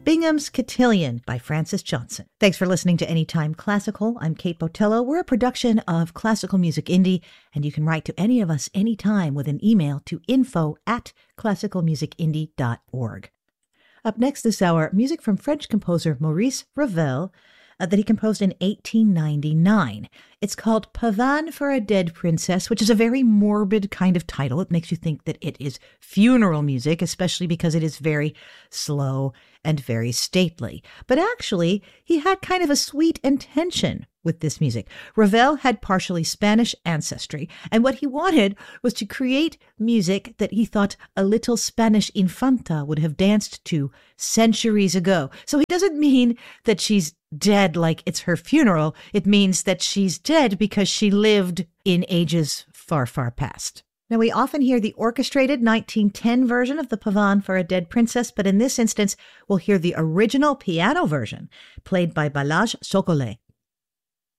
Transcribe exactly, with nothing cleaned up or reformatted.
Bingham's Cotillion by Francis Johnson. Thanks for listening to Anytime Classical. I'm Kate Botello. We're a production of Classical Music Indie, and you can write to any of us anytime with an email to info at classical music indie dot org. Up next this hour, music from French composer Maurice Ravel, Uh, that he composed in eighteen ninety-nine. It's called Pavane for a Dead Princess, which is a very morbid kind of title. It makes you think that it is funeral music, especially because it is very slow and very stately. But actually, he had kind of a sweet intention with this music. Ravel had partially Spanish ancestry, and what he wanted was to create music that he thought a little Spanish infanta would have danced to centuries ago. So he doesn't mean that she's dead like it's her funeral. It means that she's dead because she lived in ages far, far past. Now, we often hear the orchestrated nineteen ten version of the Pavane for a Dead Princess, but in this instance, we'll hear the original piano version played by Balázs Sokole.